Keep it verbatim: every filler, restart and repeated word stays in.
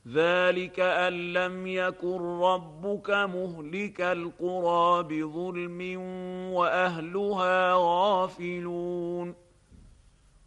ذلك أن لم يكن ربك مهلك القرى بظلم وأهلها غافلون